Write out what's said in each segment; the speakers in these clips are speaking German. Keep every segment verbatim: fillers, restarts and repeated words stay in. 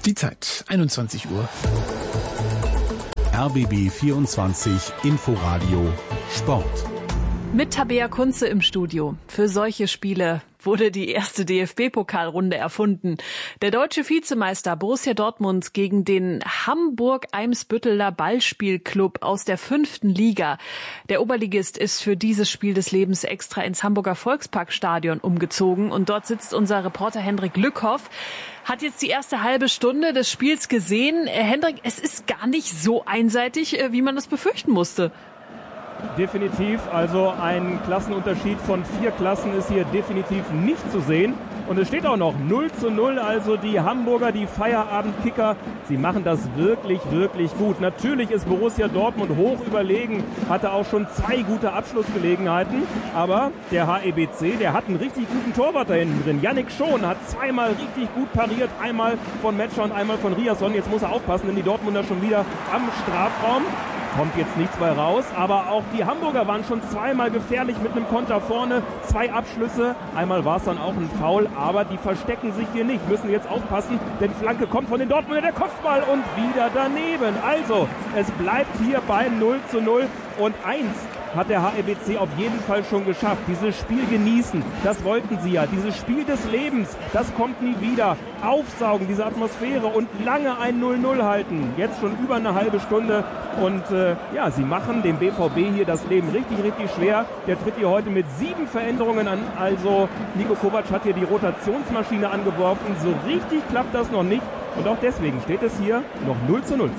Die Zeit, einundzwanzig Uhr. R B B vierundzwanzig Inforadio Sport. Mit Tabea Kunze im Studio. Für solche Spiele wurde die erste D F B-Pokalrunde erfunden. Der deutsche Vizemeister Borussia Dortmund gegen den Hamburg-Eimsbütteler Ballspielclub aus der fünften Liga. Der Oberligist ist für dieses Spiel des Lebens extra ins Hamburger Volksparkstadion umgezogen und dort sitzt unser Reporter Hendrik Lückhoff. Hat jetzt die erste halbe Stunde des Spiels gesehen. Hendrik, es ist gar nicht so einseitig, wie man das befürchten musste. Definitiv, also ein Klassenunterschied von vier Klassen ist hier definitiv nicht zu sehen. Und es steht auch noch null zu null, also die Hamburger, die Feierabendkicker, sie machen das wirklich, wirklich gut. Natürlich ist Borussia Dortmund hoch überlegen, hatte auch schon zwei gute Abschlussgelegenheiten, aber der H E B C, der hat einen richtig guten Torwart da hinten drin. Yannick Schon hat zweimal richtig gut pariert, einmal von Metscher und einmal von Riasson. Jetzt muss er aufpassen, denn die Dortmunder schon wieder am Strafraum. Kommt jetzt nichts bei raus, aber auch die Hamburger waren schon zweimal gefährlich mit einem Konter vorne. Zwei Abschlüsse, einmal war es dann auch ein Foul, aber die verstecken sich hier nicht, müssen jetzt aufpassen, denn Flanke kommt von den Dortmunder, der Kopfball und wieder daneben. Also, es bleibt hier bei null zu null und eins hat der H E B C auf jeden Fall schon geschafft. Dieses Spiel genießen, das wollten sie ja. Dieses Spiel des Lebens, das kommt nie wieder. Aufsaugen, diese Atmosphäre und lange ein null null halten. Jetzt schon über eine halbe Stunde und äh, ja, sie machen dem B V B hier das Leben richtig, richtig schwer. Der tritt hier heute mit sieben Veränderungen an. Also Niko Kovac hat hier die Rotationsmaschine angeworfen. So richtig klappt das noch nicht und auch deswegen steht es hier noch null zu null.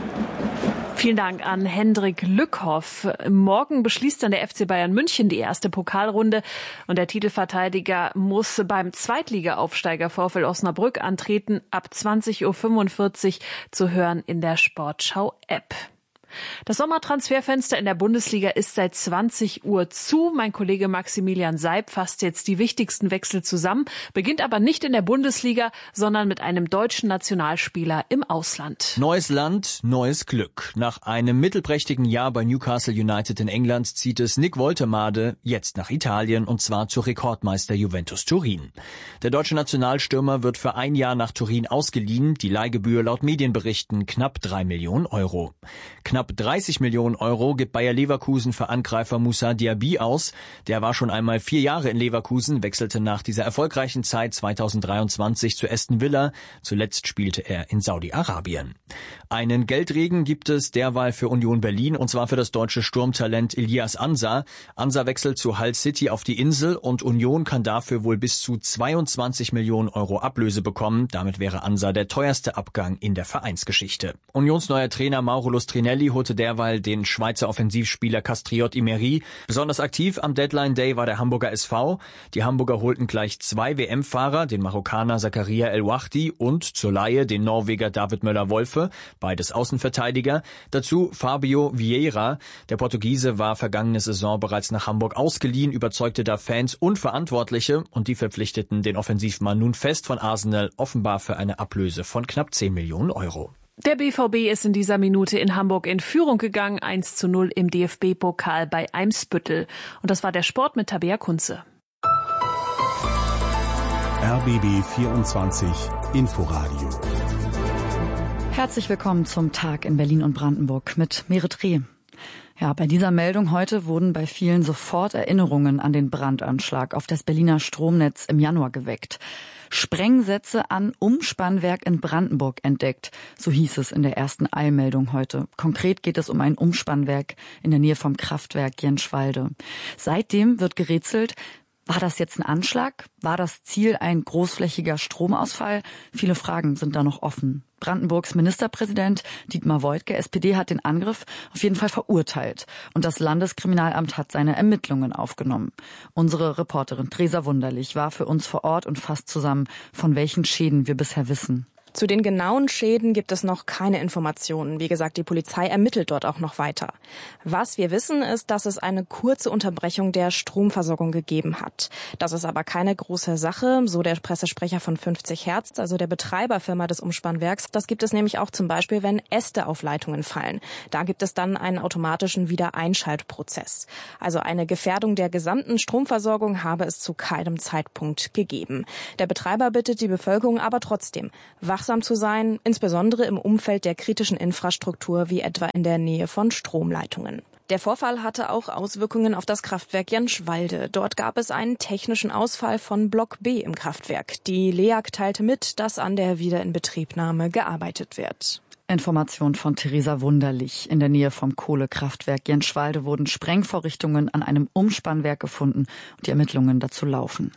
Vielen Dank an Hendrik Lückhoff. Morgen beschließt dann der F C Bayern München die erste Pokalrunde und der Titelverteidiger muss beim Zweitliga-Aufsteiger VfL Osnabrück antreten. Ab zwanzig Uhr fünfundvierzig zu hören in der Sportschau-App. Das Sommertransferfenster in der Bundesliga ist seit zwanzig Uhr zu. Mein Kollege Maximilian Seib fasst jetzt die wichtigsten Wechsel zusammen, beginnt aber nicht in der Bundesliga, sondern mit einem deutschen Nationalspieler im Ausland. Neues Land, neues Glück. Nach einem mittelprächtigen Jahr bei Newcastle United in England zieht es Nick Woltemade jetzt nach Italien und zwar zu Rekordmeister Juventus Turin. Der deutsche Nationalstürmer wird für ein Jahr nach Turin ausgeliehen. Die Leihgebühr laut Medienberichten knapp drei Millionen Euro. Knapp dreißig Millionen Euro gibt Bayer Leverkusen für Angreifer Moussa Diaby aus. Der war schon einmal vier Jahre in Leverkusen, wechselte nach dieser erfolgreichen Zeit zweitausenddreiundzwanzig zu Aston Villa. Zuletzt spielte er in Saudi-Arabien. Einen Geldregen gibt es derweil für Union Berlin und zwar für das deutsche Sturmtalent Ilias Ansa. Ansa wechselt zu Hull City auf die Insel und Union kann dafür wohl bis zu zweiundzwanzig Millionen Euro Ablöse bekommen. Damit wäre Ansa der teuerste Abgang in der Vereinsgeschichte. Unions neuer Trainer Mauro Lustrinelli holte derweil den Schweizer Offensivspieler Castriot Imeri. Besonders aktiv am Deadline Day war der Hamburger S V. Die Hamburger holten gleich zwei W M-Fahrer, den Marokkaner Zakaria El-Wahdi und zur Leihe den Norweger David Möller-Wolfe, beides Außenverteidiger. Dazu Fabio Vieira. Der Portugiese war vergangene Saison bereits nach Hamburg ausgeliehen, überzeugte da Fans und Verantwortliche und die verpflichteten den Offensivmann nun fest von Arsenal, offenbar für eine Ablöse von knapp zehn Millionen Euro. Der B V B ist in dieser Minute in Hamburg in Führung gegangen, eins zu null im D F B-Pokal bei Eimsbüttel. Und das war der Sport mit Tabea Kunze. R B B vierundzwanzig Inforadio. Herzlich willkommen zum Tag in Berlin und Brandenburg mit Merit Reh. Ja, bei dieser Meldung heute wurden bei vielen sofort Erinnerungen an den Brandanschlag auf das Berliner Stromnetz im Januar geweckt. Sprengsätze an Umspannwerk in Brandenburg entdeckt, so hieß es in der ersten Eilmeldung heute. Konkret geht es um ein Umspannwerk in der Nähe vom Kraftwerk Jenschwalde. Seitdem wird gerätselt, war das jetzt ein Anschlag? War das Ziel ein großflächiger Stromausfall? Viele Fragen sind da noch offen. Brandenburgs Ministerpräsident Dietmar Woidke, S P D, hat den Angriff auf jeden Fall verurteilt. Und das Landeskriminalamt hat seine Ermittlungen aufgenommen. Unsere Reporterin Theresa Wunderlich war für uns vor Ort und fasst zusammen, von welchen Schäden wir bisher wissen. Zu den genauen Schäden gibt es noch keine Informationen. Wie gesagt, die Polizei ermittelt dort auch noch weiter. Was wir wissen, ist, dass es eine kurze Unterbrechung der Stromversorgung gegeben hat. Das ist aber keine große Sache, so der Pressesprecher von fünfzig Hertz, also der Betreiberfirma des Umspannwerks. Das gibt es nämlich auch zum Beispiel, wenn Äste auf Leitungen fallen. Da gibt es dann einen automatischen Wiedereinschaltprozess. Also eine Gefährdung der gesamten Stromversorgung habe es zu keinem Zeitpunkt gegeben. Der Betreiber bittet die Bevölkerung aber trotzdem, wach wachsam zu sein, insbesondere im Umfeld der kritischen Infrastruktur wie etwa in der Nähe von Stromleitungen. Der Vorfall hatte auch Auswirkungen auf das Kraftwerk Jenschwalde. Dort gab es einen technischen Ausfall von Block B im Kraftwerk. Die L E A G teilte mit, dass an der Wiederinbetriebnahme gearbeitet wird. Information von Theresa Wunderlich. In der Nähe vom Kohlekraftwerk Jenschwalde wurden Sprengvorrichtungen an einem Umspannwerk gefunden und die Ermittlungen dazu laufen.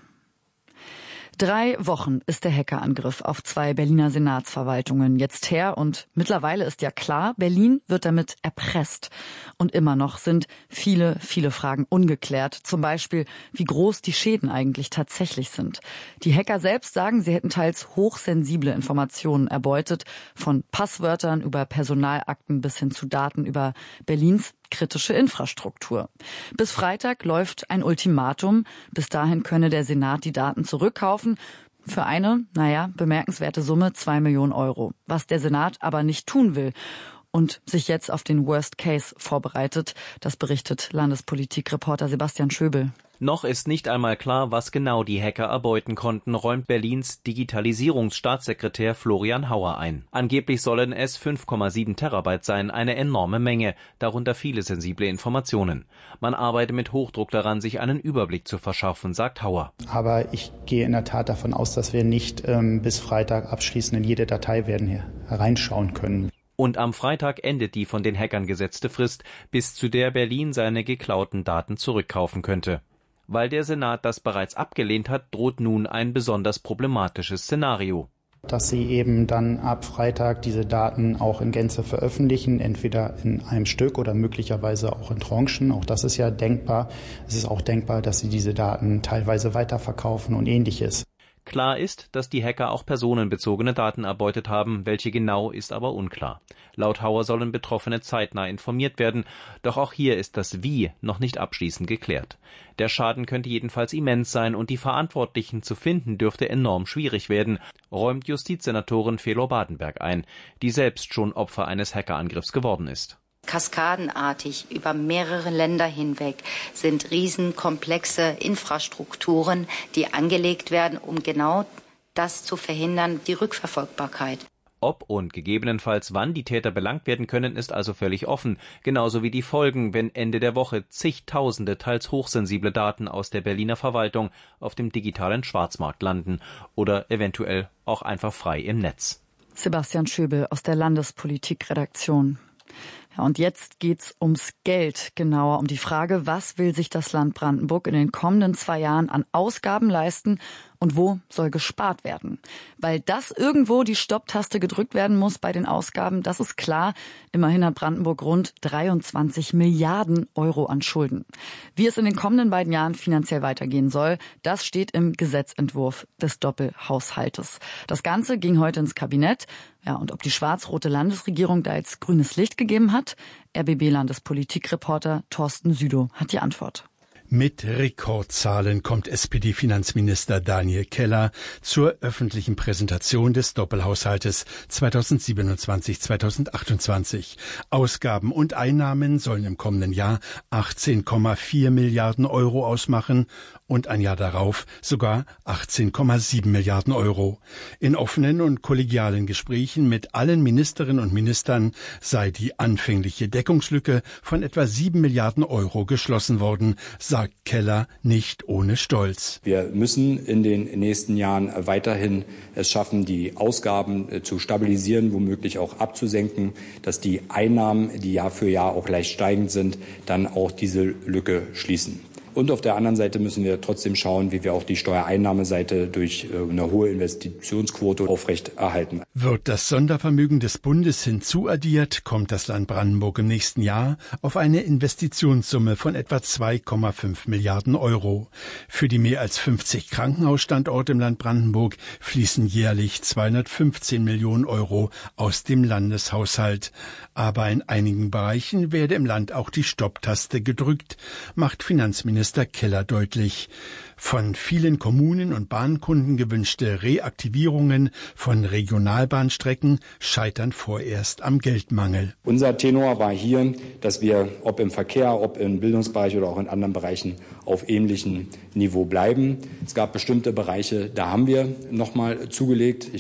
Drei Wochen ist der Hackerangriff auf zwei Berliner Senatsverwaltungen jetzt her und mittlerweile ist ja klar, Berlin wird damit erpresst. Und immer noch sind viele, viele Fragen ungeklärt. Zum Beispiel, wie groß die Schäden eigentlich tatsächlich sind. Die Hacker selbst sagen, sie hätten teils hochsensible Informationen erbeutet, von Passwörtern über Personalakten bis hin zu Daten über Berlins kritische Infrastruktur. Bis Freitag läuft ein Ultimatum. Bis dahin könne der Senat die Daten zurückkaufen. Für eine, naja, bemerkenswerte Summe, zwei Millionen Euro. Was der Senat aber nicht tun will und sich jetzt auf den Worst Case vorbereitet, das berichtet Landespolitikreporter Sebastian Schöbel. Noch ist nicht einmal klar, was genau die Hacker erbeuten konnten, räumt Berlins Digitalisierungsstaatssekretär Florian Hauer ein. Angeblich sollen es fünf Komma sieben Terabyte sein, eine enorme Menge, darunter viele sensible Informationen. Man arbeite mit Hochdruck daran, sich einen Überblick zu verschaffen, sagt Hauer. Aber ich gehe in der Tat davon aus, dass wir nicht ähm, bis Freitag abschließend in jede Datei werden hier hereinschauen können. Und am Freitag endet die von den Hackern gesetzte Frist, bis zu der Berlin seine geklauten Daten zurückkaufen könnte. Weil der Senat das bereits abgelehnt hat, droht nun ein besonders problematisches Szenario. Dass sie eben dann ab Freitag diese Daten auch in Gänze veröffentlichen, entweder in einem Stück oder möglicherweise auch in Tranchen. Auch das ist ja denkbar. Es ist auch denkbar, dass sie diese Daten teilweise weiterverkaufen und Ähnliches. Klar ist, dass die Hacker auch personenbezogene Daten erbeutet haben, welche genau ist aber unklar. Laut Hauer sollen Betroffene zeitnah informiert werden, doch auch hier ist das Wie noch nicht abschließend geklärt. Der Schaden könnte jedenfalls immens sein und die Verantwortlichen zu finden dürfte enorm schwierig werden, räumt Justizsenatorin Felo Badenberg ein, die selbst schon Opfer eines Hackerangriffs geworden ist. Kaskadenartig über mehrere Länder hinweg sind riesenkomplexe Infrastrukturen, die angelegt werden, um genau das zu verhindern, die Rückverfolgbarkeit. Ob und gegebenenfalls wann die Täter belangt werden können, ist also völlig offen, genauso wie die Folgen, wenn Ende der Woche zigtausende teils hochsensible Daten aus der Berliner Verwaltung auf dem digitalen Schwarzmarkt landen oder eventuell auch einfach frei im Netz. Sebastian Schöbel aus der Landespolitikredaktion. Ja, und jetzt geht's ums Geld, genauer um die Frage, was will sich das Land Brandenburg in den kommenden zwei Jahren an Ausgaben leisten und wo soll gespart werden? Weil das irgendwo die Stopptaste gedrückt werden muss bei den Ausgaben, das ist klar. Immerhin hat Brandenburg rund dreiundzwanzig Milliarden Euro an Schulden. Wie es in den kommenden beiden Jahren finanziell weitergehen soll, das steht im Gesetzentwurf des Doppelhaushaltes. Das Ganze ging heute ins Kabinett. Ja, und ob die schwarz-rote Landesregierung da jetzt grünes Licht gegeben hat? R B B-Landespolitikreporter Thorsten Südow hat die Antwort. Mit Rekordzahlen kommt S P D-Finanzminister Daniel Keller zur öffentlichen Präsentation des Doppelhaushaltes zweitausendsiebenundzwanzig zweitausendachtundzwanzig. Ausgaben und Einnahmen sollen im kommenden Jahr achtzehn Komma vier Milliarden Euro ausmachen und ein Jahr darauf sogar achtzehn Komma sieben Milliarden Euro. In offenen und kollegialen Gesprächen mit allen Ministerinnen und Ministern sei die anfängliche Deckungslücke von etwa sieben Milliarden Euro geschlossen worden, sagt Keller nicht ohne Stolz. Wir müssen in den nächsten Jahren weiterhin es schaffen, die Ausgaben zu stabilisieren, womöglich auch abzusenken, dass die Einnahmen, die Jahr für Jahr auch leicht steigend sind, dann auch diese Lücke schließen. Und auf der anderen Seite müssen wir trotzdem schauen, wie wir auch die Steuereinnahmeseite durch eine hohe Investitionsquote aufrechterhalten. Wird das Sondervermögen des Bundes hinzuaddiert, kommt das Land Brandenburg im nächsten Jahr auf eine Investitionssumme von etwa zwei Komma fünf Milliarden Euro. Für die mehr als fünfzig Krankenhausstandorte im Land Brandenburg fließen jährlich zweihundertfünfzehn Millionen Euro aus dem Landeshaushalt. Aber in einigen Bereichen werde im Land auch die Stopptaste gedrückt, macht Finanzminister Keller deutlich. Von vielen Kommunen und Bahnkunden gewünschte Reaktivierungen von Regionalbahnstrecken scheitern vorerst am Geldmangel. Unser Tenor war hier, dass wir, ob im Verkehr, ob im Bildungsbereich oder auch in anderen Bereichen, auf ähnlichem Niveau bleiben. Es gab bestimmte Bereiche, da haben wir nochmal zugelegt. Ich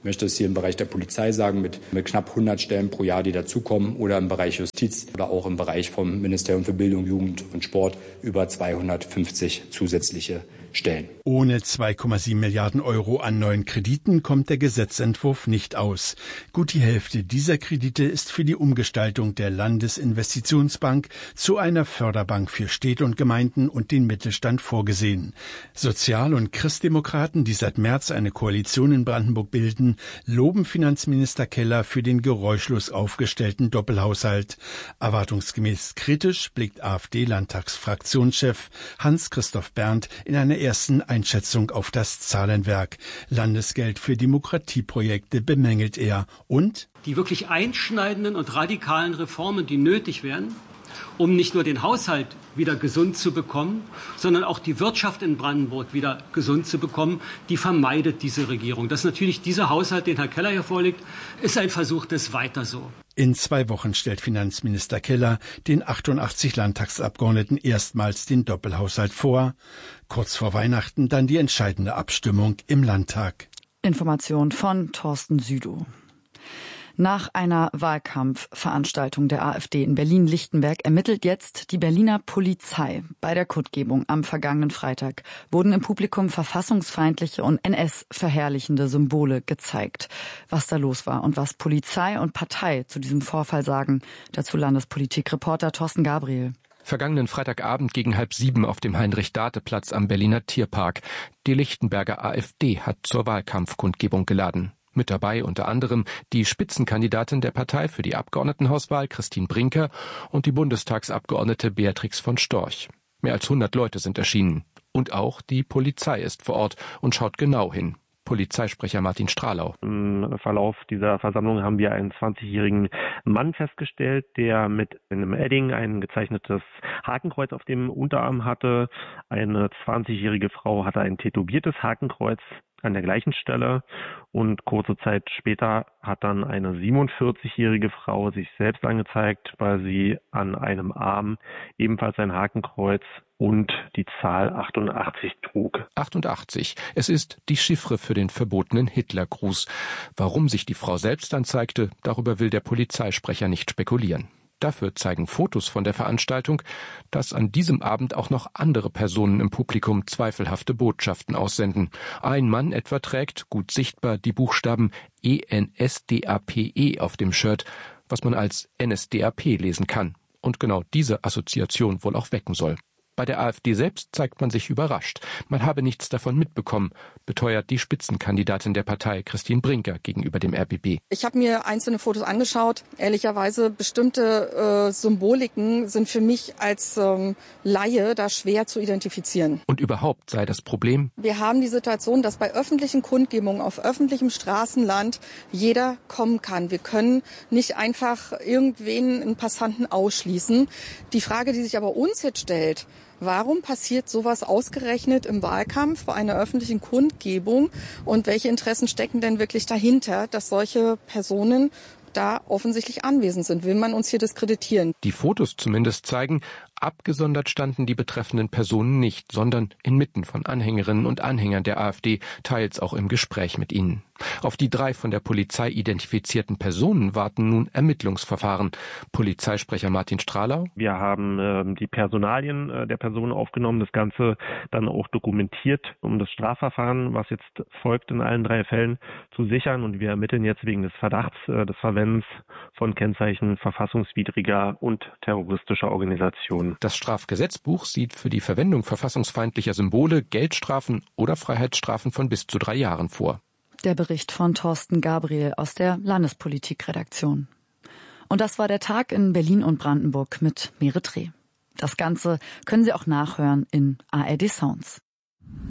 Ich möchte es hier im Bereich der Polizei sagen, mit, mit knapp hundert Stellen pro Jahr, die dazukommen, oder im Bereich Justiz oder auch im Bereich vom Ministerium für Bildung, Jugend und Sport über zweihundertfünfzig zusätzliche Stellen. Ohne zwei Komma sieben Milliarden Euro an neuen Krediten kommt der Gesetzentwurf nicht aus. Gut die Hälfte dieser Kredite ist für die Umgestaltung der Landesinvestitionsbank zu einer Förderbank für Städte und Gemeinden und den Mittelstand vorgesehen. Sozial- und Christdemokraten, die seit März eine Koalition in Brandenburg bilden, loben Finanzminister Keller für den geräuschlos aufgestellten Doppelhaushalt. Erwartungsgemäß kritisch blickt AfD-Landtagsfraktionschef Hans-Christoph Berndt in einer ersten Einschätzung auf das Zahlenwerk. Landesgeld für Demokratieprojekte bemängelt er. Und die wirklich einschneidenden und radikalen Reformen, die nötig wären, um nicht nur den Haushalt wieder gesund zu bekommen, sondern auch die Wirtschaft in Brandenburg wieder gesund zu bekommen, die vermeidet diese Regierung. Dass natürlich dieser Haushalt, den Herr Keller hier vorlegt, ist ein Versuch des Weiter so. In zwei Wochen stellt Finanzminister Keller den achtundachtzig Landtagsabgeordneten erstmals den Doppelhaushalt vor. Kurz vor Weihnachten dann die entscheidende Abstimmung im Landtag. Information von Thorsten Südow. Nach einer Wahlkampfveranstaltung der AfD in Berlin-Lichtenberg ermittelt jetzt die Berliner Polizei. Bei der Kundgebung am vergangenen Freitag wurden im Publikum verfassungsfeindliche und N S-verherrlichende Symbole gezeigt. Was da los war und was Polizei und Partei zu diesem Vorfall sagen, dazu Landespolitik-Reporter Thorsten Gabriel. Vergangenen Freitagabend gegen halb sieben auf dem Heinrich-Date-Platz am Berliner Tierpark. Die Lichtenberger AfD hat zur Wahlkampfkundgebung geladen. Mit dabei unter anderem die Spitzenkandidatin der Partei für die Abgeordnetenhauswahl Christine Brinker und die Bundestagsabgeordnete Beatrix von Storch. Mehr als hundert Leute sind erschienen. Und auch die Polizei ist vor Ort und schaut genau hin. Polizeisprecher Martin Strahlau. Im Verlauf dieser Versammlung haben wir einen zwanzigjährigen Mann festgestellt, der mit einem Edding ein gezeichnetes Hakenkreuz auf dem Unterarm hatte. Eine zwanzigjährige Frau hatte ein tätowiertes Hakenkreuz an der gleichen Stelle, und kurze Zeit später hat dann eine siebenundvierzigjährige Frau sich selbst angezeigt, weil sie an einem Arm ebenfalls ein Hakenkreuz und die Zahl achtundachtzig trug. achtundachtzig. Es ist die Chiffre für den verbotenen Hitlergruß. Warum sich die Frau selbst anzeigte, darüber will der Polizeisprecher nicht spekulieren. Dafür zeigen Fotos von der Veranstaltung, dass an diesem Abend auch noch andere Personen im Publikum zweifelhafte Botschaften aussenden. Ein Mann etwa trägt, gut sichtbar, die Buchstaben E N S D A P E auf dem Shirt, was man als N S D A P lesen kann und genau diese Assoziation wohl auch wecken soll. Bei der AfD selbst zeigt man sich überrascht. Man habe nichts davon mitbekommen, beteuert die Spitzenkandidatin der Partei, Christine Brinker, gegenüber dem R B B. Ich habe mir einzelne Fotos angeschaut. Ehrlicherweise, bestimmte äh, Symboliken sind für mich als ähm, Laie da schwer zu identifizieren. Und überhaupt sei das Problem: Wir haben die Situation, dass bei öffentlichen Kundgebungen auf öffentlichem Straßenland jeder kommen kann. Wir können nicht einfach irgendwen, einen Passanten, ausschließen. Die Frage, die sich aber uns jetzt stellt: Warum passiert sowas ausgerechnet im Wahlkampf bei einer öffentlichen Kundgebung? Und welche Interessen stecken denn wirklich dahinter, dass solche Personen da offensichtlich anwesend sind? Will man uns hier diskreditieren? Die Fotos zumindest zeigen, abgesondert standen die betreffenden Personen nicht, sondern inmitten von Anhängerinnen und Anhängern der AfD, teils auch im Gespräch mit ihnen. Auf die drei von der Polizei identifizierten Personen warten nun Ermittlungsverfahren. Polizeisprecher Martin Strahlau. Wir haben äh, die Personalien äh, der Personen aufgenommen, das Ganze dann auch dokumentiert, um das Strafverfahren, was jetzt folgt, in allen drei Fällen zu sichern. Und wir ermitteln jetzt wegen des Verdachts äh, des Verwendens von Kennzeichen verfassungswidriger und terroristischer Organisationen. Das Strafgesetzbuch sieht für die Verwendung verfassungsfeindlicher Symbole Geldstrafen oder Freiheitsstrafen von bis zu drei Jahren vor. Der Bericht von Thorsten Gabriel aus der Landespolitikredaktion. Und das war der Tag in Berlin und Brandenburg mit Merit Reh. Das Ganze können Sie auch nachhören in A R D Sounds.